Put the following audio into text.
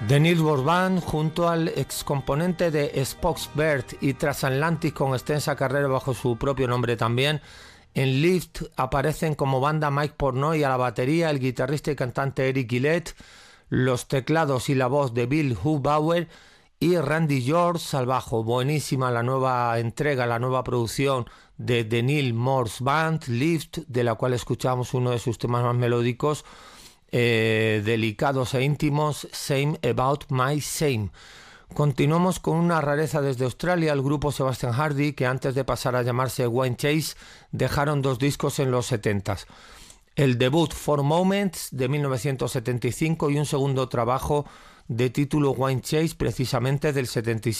The Neil Morse Band, junto al excomponente de Spoxbird y Transatlantic, con extensa carrera bajo su propio nombre también. En Lift aparecen como banda Mike Portnoy a la batería, el guitarrista y cantante Eric Gillette, los teclados y la voz de Bill Hubauer y Randy George al bajo. Buenísima la nueva entrega, la nueva producción de The Neil Morse Band, Lift, de la cual escuchamos uno de sus temas más melódicos, delicados e íntimos, Same About My Same. Continuamos con una rareza desde Australia, el grupo Sebastian Hardy, que antes de pasar a llamarse Wine Chase dejaron 2 discos en los 70s. El debut For Moments de 1975 y un segundo trabajo de título Wine Chase, precisamente del 76.